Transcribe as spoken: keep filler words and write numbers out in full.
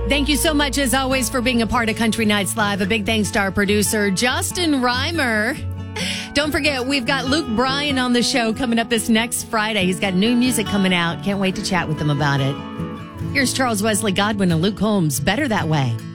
Thank you so much, as always, for being a part of Country Nights Live. A big thanks to our producer, Justin Reimer. Don't forget, we've got Luke Bryan on the show coming up this next Friday. He's got new music coming out. Can't wait to chat with him about it. Here's Charles Wesley Godwin and Luke Combs, Better That Way.